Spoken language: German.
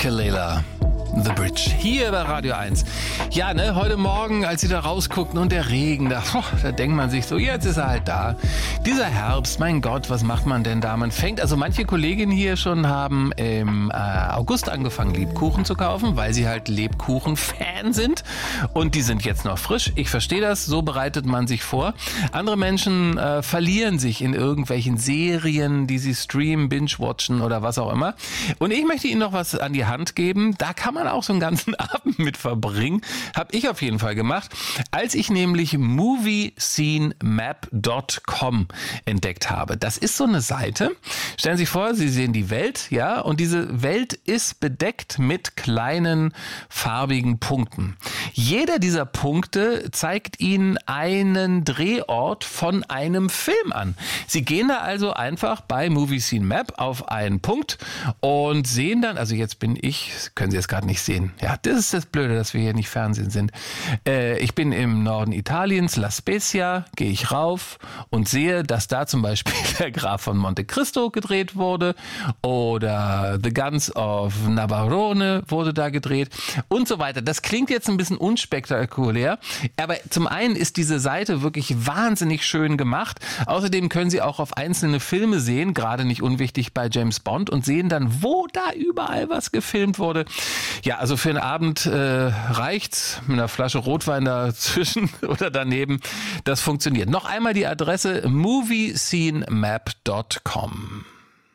Kelela. The Bridge, hier bei Radio 1. Ja, heute Morgen, als sie da rausguckten und der Regen, da denkt man sich so, jetzt ist er halt da. Dieser Herbst, mein Gott, was macht man denn da? Man fängt, also manche Kolleginnen hier schon haben im August angefangen, Lebkuchen zu kaufen, weil sie halt Lebkuchen-Fan sind. Und die sind jetzt noch frisch. Ich verstehe das, so bereitet man sich vor. Andere Menschen verlieren sich in irgendwelchen Serien, die sie streamen, binge-watchen oder was auch immer. Und ich möchte Ihnen noch was an die Hand geben. Da kann man auch so einen ganzen Abend mit verbringen. Habe ich auf jeden Fall gemacht, als ich nämlich moviescenemap.com entdeckt habe. Das ist so eine Seite. Stellen Sie sich vor, Sie sehen die Welt, ja, und diese Welt ist bedeckt mit kleinen farbigen Punkten. Jeder dieser Punkte zeigt Ihnen einen Drehort von einem Film an. Sie gehen da also einfach bei Movie Scene Map auf einen Punkt und sehen dann, also jetzt bin ich, können Sie jetzt gerade nicht sehen. Ja, das ist das Blöde, dass wir hier nicht Fernsehen sind. Ich bin im Norden Italiens, La Spezia, gehe ich rauf und sehe, dass da zum Beispiel der Graf von Monte Cristo gedreht wurde oder The Guns of Navarone wurde da gedreht und so weiter. Das klingt jetzt ein bisschen unspektakulär, aber zum einen ist diese Seite wirklich wahnsinnig schön gemacht. Außerdem können Sie auch auf einzelne Filme sehen, gerade nicht unwichtig bei James Bond, und sehen dann, wo da überall was gefilmt wurde. Ja, also für einen Abend reicht's mit einer Flasche Rotwein dazwischen oder daneben. Das funktioniert. Noch einmal die Adresse moviescenemap.com.